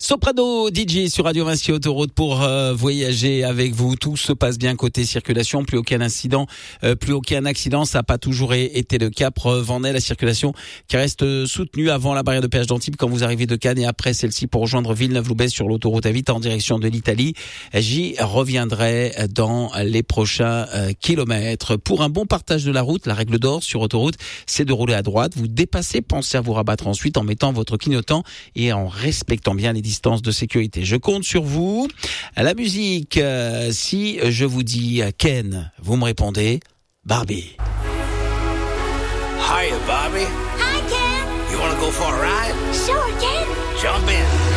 Soprano DJ sur Radio Vinci Autoroute pour voyager avec vous. Tout se passe bien côté circulation, plus aucun accident. Ça n'a pas toujours été le cas. Preuve en est la circulation qui reste soutenue avant la barrière de péage d'Antibes quand vous arrivez de Cannes et après celle-ci pour rejoindre Villeneuve-Loubet sur l'autoroute A8 en direction de l'Italie. J'y reviendrai dans les prochains kilomètres. Pour un bon partage de la route, la règle d'or sur autoroute, c'est de rouler à droite. Vous dépassez, pensez à vous rabattre ensuite en mettant votre clignotant et en respectant bien les distances de sécurité. Je compte sur vous. La musique, si je vous dis Ken, vous me répondez Barbie. Hiya, Barbie. Hi, Ken. You want to go for a ride? Sure, Ken. Jump in.